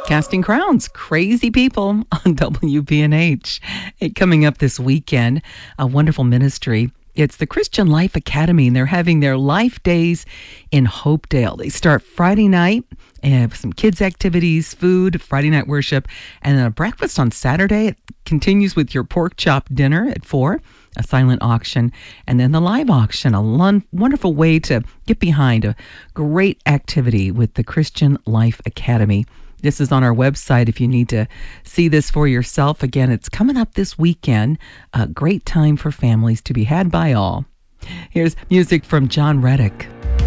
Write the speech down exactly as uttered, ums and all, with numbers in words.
Casting Crowns, Crazy People on W B N H. Hey, coming up this weekend, a wonderful ministry. It's the Christian Life Academy, and they're having their Life Days in Hopedale. They start Friday night and have some kids' activities, food, Friday night worship, and then a breakfast on Saturday. It continues with your pork chop dinner at four, a silent auction, and then the live auction, a lon- wonderful way to get behind a great activity with the Christian Life Academy. This is on our website if you need to see this for yourself. Again, it's coming up this weekend. A great time for families to be had by all. Here's music from John Reddick.